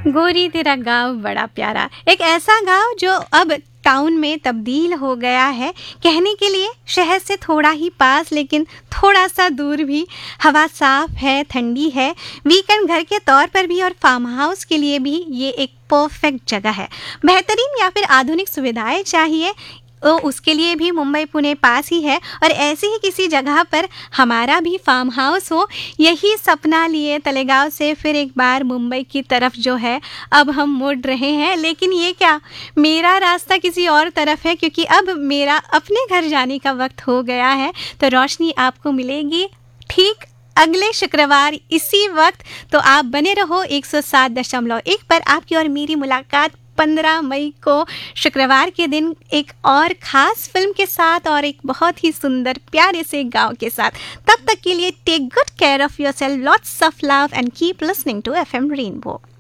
गोरी तेरा गाँव बड़ा प्यारा, एक ऐसा गाँव जो अब टाउन में तब्दील हो गया है। कहने के लिए शहर से थोड़ा ही पास लेकिन थोड़ा सा दूर भी। हवा साफ है, ठंडी है, वीकेंड घर के तौर पर भी और फार्म हाउस के लिए भी ये एक परफेक्ट जगह है। बेहतरीन या फिर आधुनिक सुविधाएं चाहिए तो उसके लिए भी मुंबई पुणे पास ही है और ऐसी ही किसी जगह पर हमारा भी फार्म हाउस हो, यही सपना लिए तलेगांव से फिर एक बार मुंबई की तरफ जो है अब हम मुड़ रहे हैं। लेकिन ये क्या, मेरा रास्ता किसी और तरफ है क्योंकि अब मेरा अपने घर जाने का वक्त हो गया है। तो रोशनी आपको मिलेगी ठीक अगले शुक्रवार इसी वक्त। तो आप बने रहो 107.1 पर। आपकी और मेरी मुलाकात 15 मई को शुक्रवार के दिन एक और ख़ास फिल्म के साथ और एक बहुत ही सुंदर प्यारे से गांव के साथ। तब तक के लिए take good care of yourself, lots of love and keep listening to FM rainbow.